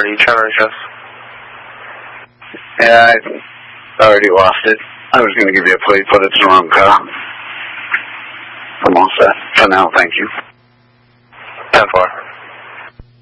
you trying to reach us? Yeah, I already lost it. I was going to give you a plate, but it's the wrong car. I'm all set. For now, thank you. 10-4.